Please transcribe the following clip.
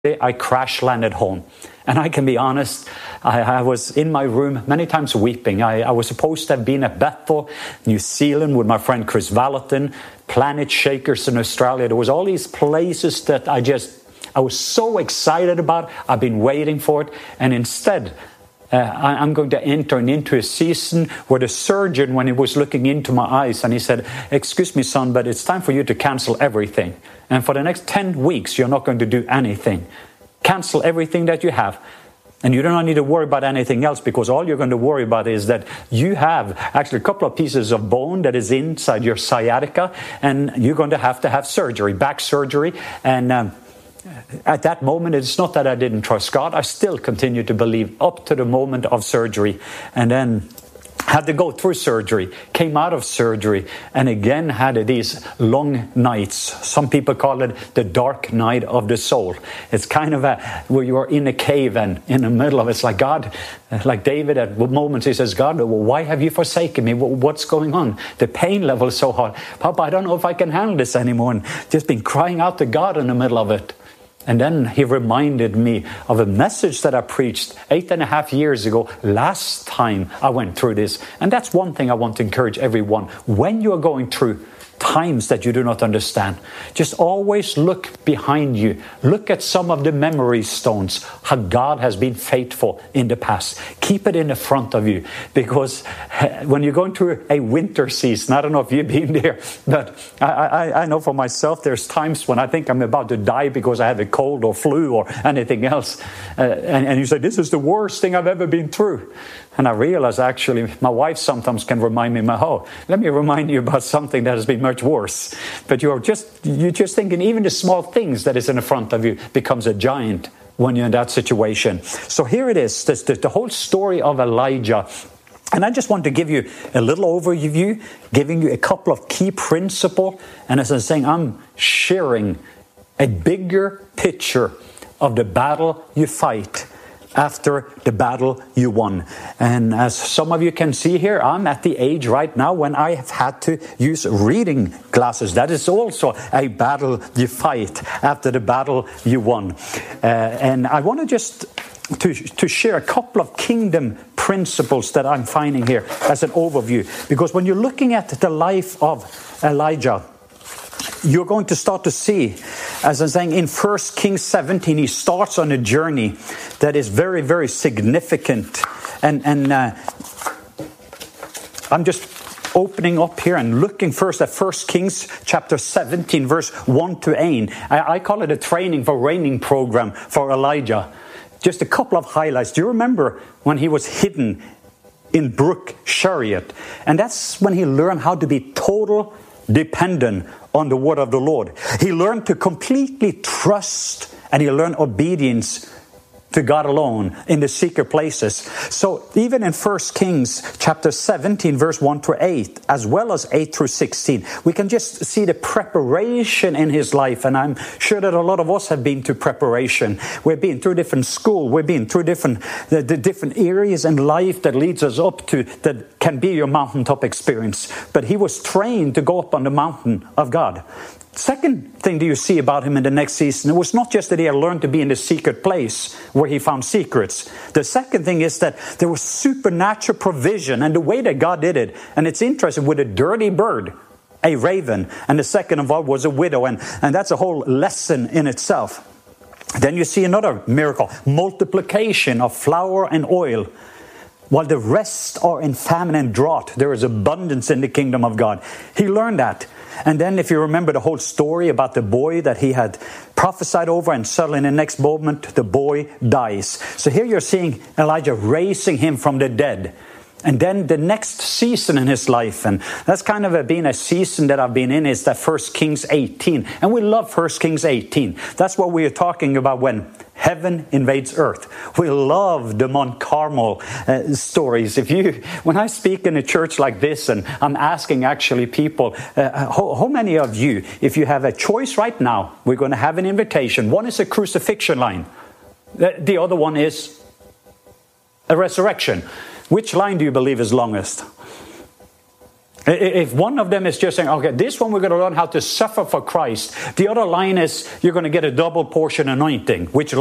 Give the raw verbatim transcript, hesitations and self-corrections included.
I crash landed home. And I can be honest, I, I was in my room many times weeping. I, I was supposed to have been at Bethel, New Zealand with my friend Chris Valentin, Planet Shakers in Australia. There was all these places that I just, I was so excited about. I've been waiting for it. And instead, uh, I, I'm going to enter into a season where the surgeon, when he was looking into my eyes, and he said, "Excuse me, son, but it's time for you to cancel everything. And for the next ten weeks, you're not going to do anything. Cancel everything that you have. And you do not need to worry about anything else, because all you're going to worry about is that you have actually a couple of pieces of bone that is inside your sciatica, and you're going to have to have surgery, back surgery." And um, at that moment, it's not that I didn't trust God. I still continued to believe up to the moment of surgery. And then had to go through surgery, came out of surgery, and again had these long nights. Some people call it the dark night of the soul. It's kind of a, where you are in a cave and in the middle of it, it's like God, like David at moments he says, "God, why have you forsaken me? What's going on? The pain level is so hard. Papa, I don't know if I can handle this anymore." And just been crying out to God in the middle of it. And then he reminded me of a message that I preached eight and a half years ago, last time I went through this. And that's one thing I want to encourage everyone. When you are going through times that you do not understand, just always look behind you. Look at some of the memory stones, how God has been faithful in the past. Keep it in the front of you, because when you're going through a winter season, I don't know if you've been there, but I, I, I know for myself, there's times when I think I'm about to die because I have a cold or flu or anything else. Uh, and, and you say, "This is the worst thing I've ever been through." And I realize actually my wife sometimes can remind me, "Oh, let me remind you about something that has been much worse." But you're just you're just thinking even the small things that is in front of you becomes a giant when you're in that situation. So here it is, this, the, the whole story of Elijah. And I just want to give you a little overview, giving you a couple of key principles. And as I'm saying, I'm sharing a bigger picture of the battle you fight after the battle you won. And as some of you can see here, I'm at the age right now when I have had to use reading glasses. That is also a battle you fight after the battle you won. Uh, and I want to just to, to share a couple of kingdom principles that I'm finding here as an overview. Because when you're looking at the life of Elijah, you're going to start to see, as I'm saying, in First Kings seventeen, he starts on a journey that is very, very significant. And, and uh, I'm just opening up here and looking first at First Kings chapter seventeen, verse one to eight. I, I call it a training for reigning program for Elijah. Just a couple of highlights. Do you remember when he was hidden in Brook Chariot? And that's when he learned how to be total dependent on the word of the Lord. He learned to completely trust, and he learned obedience to God alone in the secret places. So even in First Kings chapter seventeen, verse one to eight, as well as eight through sixteen, we can just see the preparation in his life. And I'm sure that a lot of us have been to preparation. We've been through different school. We've been through different the, the different areas in life that leads us up to, that can be your mountaintop experience. But he was trained to go up on the mountain of God. Second thing that you see about him in the next season, it was not just that he had learned to be in the secret place where he found secrets. The second thing is that there was supernatural provision, and the way that God did it. And it's interesting, with a dirty bird, a raven, and the second of all was a widow. And, and that's a whole lesson in itself. Then you see another miracle, multiplication of flour and oil. While the rest are in famine and drought, there is abundance in the kingdom of God. He learned that. And then if you remember the whole story about the boy that he had prophesied over, and suddenly in the next moment, the boy dies. So here you're seeing Elijah raising him from the dead. And then the next season in his life, and that's kind of a, been a season that I've been in, is that First Kings eighteen. And we love First Kings eighteen. That's what we are talking about when heaven invades earth. We love the Mount Carmel uh, stories. If you, when I speak in a church like this, and I'm asking actually people, uh, how, how many of you, if you have a choice right now, we're going to have an invitation. One is a crucifixion line. The, the other one is a resurrection. Which line do you believe is longest? If one of them is just saying, okay, this one we're going to learn how to suffer for Christ. The other line is you're going to get a double portion anointing. Which